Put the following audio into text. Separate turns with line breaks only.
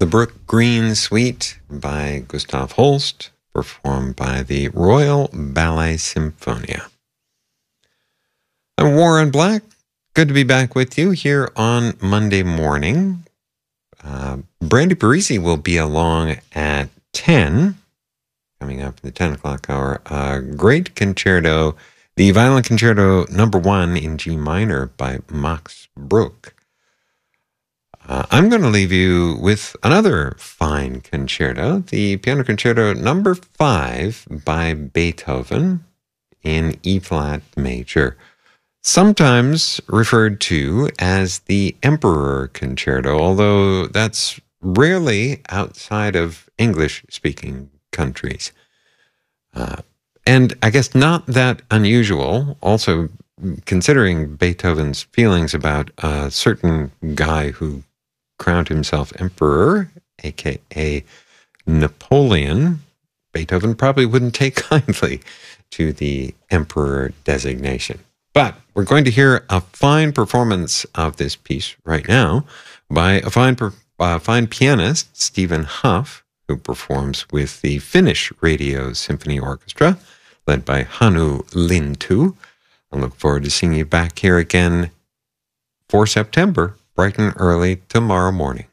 The Brook Green Suite by Gustav Holst, performed by the Royal Ballet Symphonia. I'm Warren Black. Good to be back with you here on Monday morning. Brandy Parisi will be along at 10, coming up in the 10 o'clock hour. Great concerto, the Violin Concerto No. 1 in G minor by Max Bruch. I'm going to leave you with another fine concerto, the Piano Concerto No. 5 by Beethoven in E-flat major, sometimes referred to as the Emperor Concerto, although that's rarely outside of English-speaking countries. And I guess not that unusual, also considering Beethoven's feelings about a certain guy who crowned himself emperor, aka Napoleon. Beethoven probably wouldn't take kindly to the emperor designation. But we're going to hear a fine performance of this piece right now by a fine pianist, Stephen Huff, who performs with the Finnish Radio Symphony Orchestra, led by Hannu Lintu. I look forward to seeing you back here again for September, bright and early tomorrow morning.